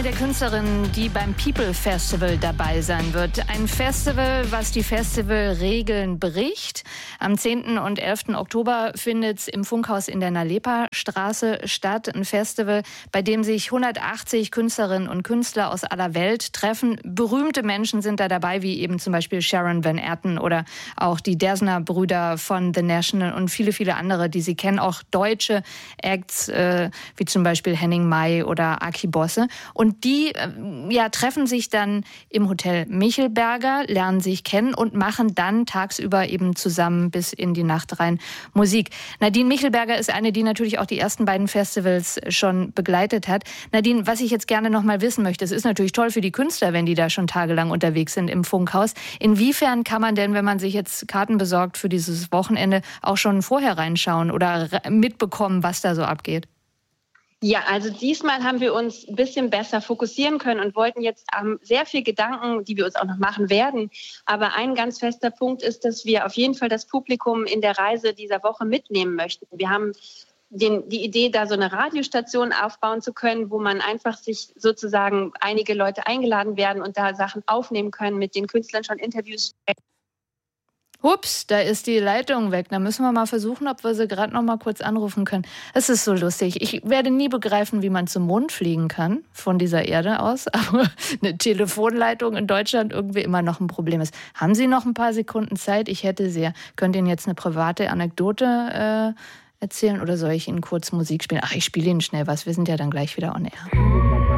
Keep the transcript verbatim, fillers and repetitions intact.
der Künstlerinnen, die beim People Festival dabei sein wird. Ein Festival, was die Festivalregeln bricht. Am zehnten und elften Oktober findet es im Funkhaus in der Nalepa-Straße statt. Ein Festival, bei dem sich hundertachtzig Künstlerinnen und Künstler aus aller Welt treffen. Berühmte Menschen sind da dabei, wie eben zum Beispiel Sharon Van Etten oder auch die Dersner-Brüder von The National und viele, viele andere, die Sie kennen. Auch deutsche Acts, äh, wie zum Beispiel Henning May oder Aki Bosse. Und die äh, ja, treffen sich dann im Hotel Michelberger, lernen sich kennen und machen dann tagsüber eben zusammen bis in die Nacht rein Musik. Nadine Michelberger ist eine, die natürlich auch die ersten beiden Festivals schon begleitet hat. Nadine, was ich jetzt gerne noch mal wissen möchte, es ist natürlich toll für die Künstler, wenn die da schon tagelang unterwegs sind im Funkhaus. Inwiefern kann man denn, wenn man sich jetzt Karten besorgt für dieses Wochenende, auch schon vorher reinschauen oder mitbekommen, was da so abgeht? Ja, also diesmal haben wir uns ein bisschen besser fokussieren können und wollten jetzt ähm, sehr viel Gedanken, die wir uns auch noch machen werden. Aber ein ganz fester Punkt ist, dass wir auf jeden Fall das Publikum in der Reise dieser Woche mitnehmen möchten. Wir haben den, die Idee, da so eine Radiostation aufbauen zu können, wo man einfach sich sozusagen einige Leute eingeladen werden und da Sachen aufnehmen können, mit den Künstlern schon Interviews sprechen. Ups, da ist die Leitung weg. Da müssen wir mal versuchen, ob wir sie gerade noch mal kurz anrufen können. Es ist so lustig. Ich werde nie begreifen, wie man zum Mond fliegen kann, von dieser Erde aus. Aber eine Telefonleitung in Deutschland irgendwie immer noch ein Problem ist. Haben Sie noch ein paar Sekunden Zeit? Ich hätte sehr. Könnt Ihnen jetzt eine private Anekdote äh, erzählen oder soll ich Ihnen kurz Musik spielen? Ach, ich spiele Ihnen schnell was. Wir sind ja dann gleich wieder on air.